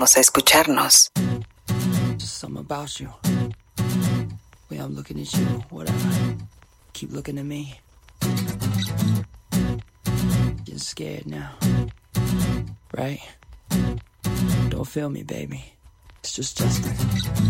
Vamos a escucharnos. Just something about you. Way I'm looking at you, whatever. Keep looking at me. Getting scared now. Right? Don't feel me, baby. It's just Justin.